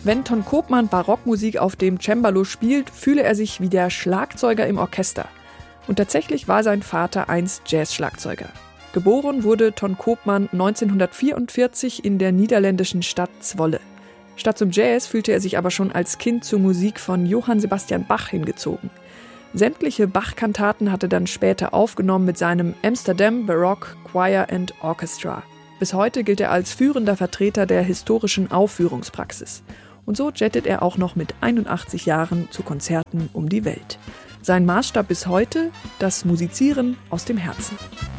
Wenn Ton Koopman Barockmusik auf dem Cembalo spielt, fühle er sich wie der Schlagzeuger im Orchester. Und tatsächlich war sein Vater einst Jazzschlagzeuger. Geboren wurde Ton Koopman 1944 in der niederländischen Stadt Zwolle. Statt zum Jazz fühlte er sich aber schon als Kind zur Musik von Johann Sebastian Bach hingezogen. Sämtliche Bach-Kantaten hat er dann später aufgenommen mit seinem Amsterdam Baroque Choir and Orchestra. Bis heute gilt er als führender Vertreter der historischen Aufführungspraxis. Und so jettet er auch noch mit 81 Jahren zu Konzerten um die Welt. Sein Maßstab bis heute: das Musizieren aus dem Herzen.